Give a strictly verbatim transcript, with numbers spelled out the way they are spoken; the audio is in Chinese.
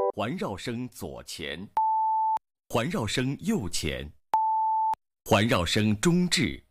环绕声左前，环绕声右前，环绕声中置。